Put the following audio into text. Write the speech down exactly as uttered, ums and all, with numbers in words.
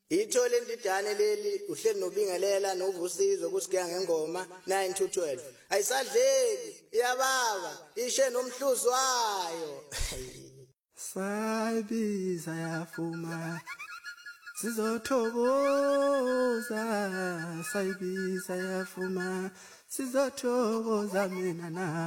Ithole ndidane leli uhleli nobingelela novusizo kusigiya ngengoma nine to twelve. Ayisadleki iyababa ishe nomhluzi wayo. Sayibiza yafuma sizothokoza sayibiza yafuma sizothokoza mina na